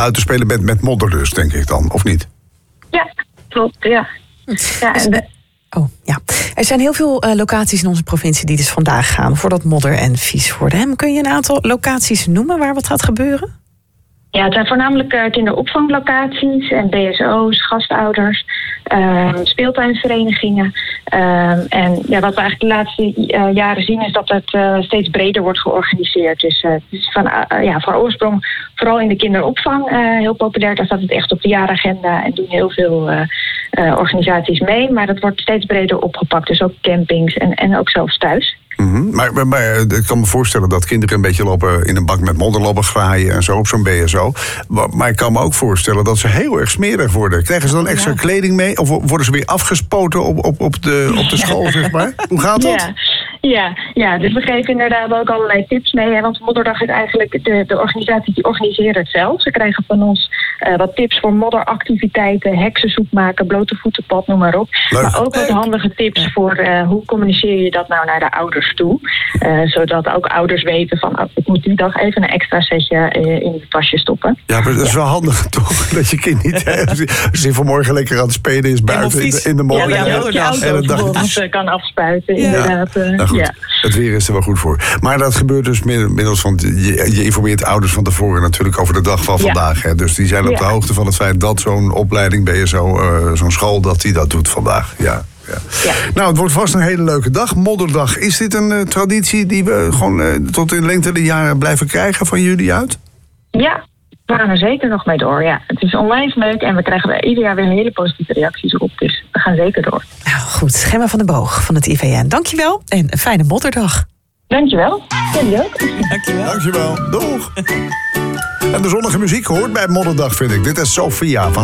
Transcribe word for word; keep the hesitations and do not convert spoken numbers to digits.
buiten spelen met, met modder dus, denk ik dan, of niet? Ja, klopt, ja. ja en de... Oh, ja. Er zijn heel veel uh, locaties in onze provincie die dus vandaag gaan voordat modder en vies worden. Hè? Kun je een aantal locaties noemen waar wat gaat gebeuren? Ja, het zijn voornamelijk uh, kinderopvanglocaties en B S O's, gastouders, uh, speeltuinverenigingen. Uh, en ja, wat we eigenlijk de laatste uh, jaren zien is dat het uh, steeds breder wordt georganiseerd. Dus uh, het is van, uh, ja, van oorsprong vooral in de kinderopvang uh, heel populair. Daar staat het echt op de jaaragenda en doen heel veel uh, uh, organisaties mee. Maar dat wordt steeds breder opgepakt. Dus ook campings en, en ook zelfs thuis. Mm-hmm. Maar, maar, maar ik kan me voorstellen dat kinderen een beetje lopen in een bak met modder lopen graaien en zo op zo'n B S O. Maar ik kan me ook voorstellen dat ze heel erg smerig worden. Krijgen ze dan extra ja. kleding mee? Of worden ze weer afgespoten op, op, op, de, op de school, zeg maar? Hoe gaat dat? Ja. Ja, ja, dus we geven inderdaad ook allerlei tips mee. Hè, want Modderdag is eigenlijk de, de organisatie die organiseert het zelf. Ze krijgen van ons uh, wat tips voor modderactiviteiten, heksensoep maken, blote voetenpad, noem maar op. Leuk. Maar ook wat handige tips voor uh, hoe communiceer je dat nou naar de ouders toe. Uh, zodat ook ouders weten van, oh, ik moet die dag even een extra setje uh, in het tasje stoppen. Ja, maar dat is ja. wel handig toch? Dat je kind niet, hè, als hij vanmorgen lekker aan het spelen is buiten in de, in de modder. Ja, ja, dat je auto bijvoorbeeld kan afspuiten, ja. inderdaad. Uh, nou, goed, ja. Het weer is er wel goed voor. Maar dat gebeurt dus middels van... Je, je informeert ouders van tevoren natuurlijk over de dag van ja. vandaag. Hè? Dus die zijn op ja. de hoogte van het feit dat zo'n opleiding, B S O, uh, zo'n school, dat die dat doet vandaag. Ja. Ja. Ja. Nou, het wordt vast een hele leuke dag. Modderdag. Is dit een uh, traditie die we gewoon uh, tot in lengte der jaren blijven krijgen van jullie uit? Ja. We gaan er zeker nog mee door, ja. Het is onwijs leuk en we krijgen ieder jaar weer hele positieve reacties op. Dus we gaan zeker door. Nou goed, Gemma van den Boog van het I V N. Dankjewel en een fijne modderdag. Dankjewel. Jullie ook. Dankjewel. Dankjewel. Doeg. En de zonnige muziek hoort bij Modderdag, vind ik. Dit is Sophia van